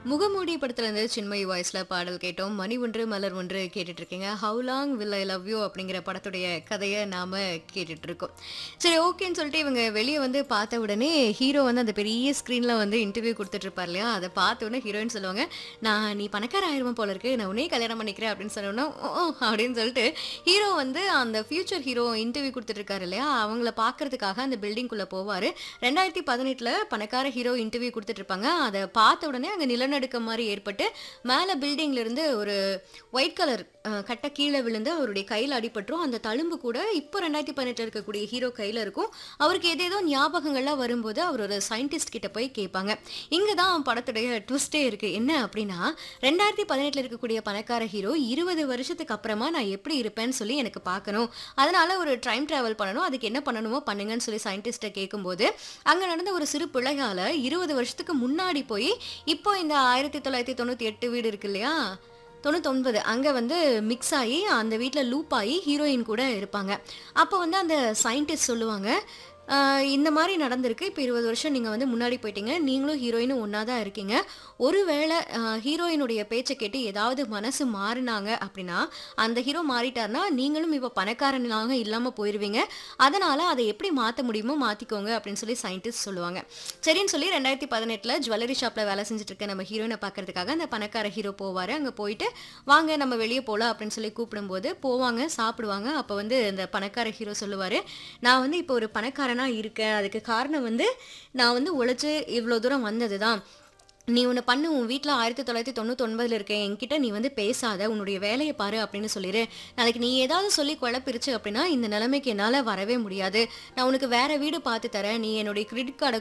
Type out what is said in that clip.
முகமூடி படத்துல இருந்து சின்மயி வாய்ஸ்ல பாடல் கேட்டோம். மணி ஒன்று மலர் ஒன்று கேட்டுட்டு இருக்கீங்க. Have long will I love you அப்படிங்கிற படத்துடைய கதையை நாம கேட்டுட்டு இருக்கோம். சரி, ஓகேன்னு சொல்லிட்டு இவங்க வெளியே வந்து பார்த்த உடனே ஹீரோ வந்து அந்த பெரிய ஸ்க்ரீன்ல வந்து இன்டர்வியூ கொடுத்துட்டு இருப்பார் இல்லையா, அதை பார்த்த உடனே ஹீரோயின் சொல்லுவாங்க, நீ பணக்கார ஆயிரமா போல இருக்கு, நான் உன்னே கல்யாணம் பண்ணிக்கிறேன் அப்படின்னு சொன்னோன்னா ஓ அப்படின்னு சொல்லிட்டு ஹீரோ வந்து அந்த ஃபியூச்சர் ஹீரோ இன்டர்வியூ கொடுத்துட்டு இருக்காரு இல்லையா, அவங்கள பார்க்கறதுக்காக அந்த பில்டிங்குள்ள போவாரு. 2018ல பணக்கார ஹீரோ இன்டர்வியூ கொடுத்துட்டு இருப்பாங்க. அதை பார்த்த உடனே அங்கே நிலநடுக்கம் மாதிரி ஏற்பட்டு மேலே பில்டிங்ல இருந்து ஒரு ஒயிட் கலர் கட்ட கீழே விழுந்து அவருடைய கையில் அடிபட்டுரும். அந்த தழும்பு கூட இப்போ 2018 இருக்கக்கூடிய ஹீரோ கையில் இருக்கும். அவருக்கு ஏதேதோ ஞாபகங்கள்லாம் வரும்போது அவர் ஒரு சயின்டிஸ்ட் கிட்ட போய் கேட்பாங்க. இங்கே தான் படத்துடைய ட்விஸ்டே இருக்கு. என்ன அப்படின்னா, 2018 இருக்கக்கூடிய பணக்கார ஹீரோ 20 வருஷத்துக்கு அப்புறமா நான் எப்படி இருப்பேன்னு சொல்லி எனக்கு பார்க்கணும், அதனால ஒரு டைம் டிராவல் பண்ணணும், அதுக்கு என்ன பண்ணணுமோ பண்ணுங்கன்னு சொல்லி சயின்டிஸ்ட்டை கேட்கும்போது அங்கே நடந்த ஒரு சிறு பிள்ளையால 20 வருஷத்துக்கு முன்னாடி போய் இப்போ இந்த 1998 வீடு இருக்கு இல்லையா, 99 அங்கே வந்து மிக்ஸ் ஆகி அந்த வீட்டில் லூப் ஆகி ஹீரோயின் கூட இருப்பாங்க. அப்போ வந்து அந்த சயின்டிஸ்ட் சொல்லுவாங்க, இந்த மாதிரி நடந்திருக்கு, இப்போ 20 வருஷம் நீங்கள் வந்து முன்னாடி போயிட்டீங்க, நீங்களும் ஹீரோயினும் ஒன்றா தான் இருக்கீங்க. ஒருவேளை ஹீரோயினுடைய பேச்சை கேட்டு ஏதாவது மனசு மாறினாங்க அப்படின்னா, அந்த ஹீரோ மாறிட்டார்னா நீங்களும் இப்போ பணக்காரனாக இல்லாமல் போயிடுவீங்க, அதனால் அதை எப்படி மாற்ற முடியுமோ மாற்றிக்கோங்க அப்படின்னு சொல்லி சயின்டிஸ்ட் சொல்லுவாங்க. சரின்னு சொல்லி 2018ல் ஜுவல்லரி ஷாப்பில் வேலை செஞ்சுட்டு இருக்க நம்ம ஹீரோயினை பார்க்கறதுக்காக அந்த பணக்கார ஹீரோ போவார். அங்கே போயிட்டு வாங்க நம்ம வெளியே போகலாம் அப்படின்னு சொல்லி கூப்பிடும்போது போவாங்க, சாப்பிடுவாங்க. அப்போ வந்து இந்த பணக்கார ஹீரோ சொல்லுவார், நான் வந்து இப்போ ஒரு பணக்காரனாக இருக்கேன், அதுக்கு காரணம் வந்து நான் வந்து உழைச்சி இவ்வளோ தூரம் வந்தது தான். நீ ஒன்று பண்ணு, உன் வீட்டில் 1999 இருக்கேன், என்கிட்ட நீ வந்து பேசாத, உன்னுடைய வேலையை பாரு அப்படின்னு சொல்லிடு. நாளைக்கு நீ ஏதாவது சொல்லி குழப்பிருச்சு அப்படின்னா இந்த நிலைமைக்கு என்னால் வரவே முடியாது. நான் உனக்கு வேற வீடு பார்த்து தரேன், நீ என்னுடைய கிரெடிட் கார்டை